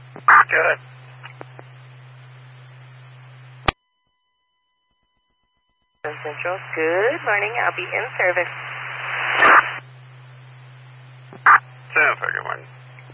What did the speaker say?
Good. Central, good morning. I'll be in service. 7:31.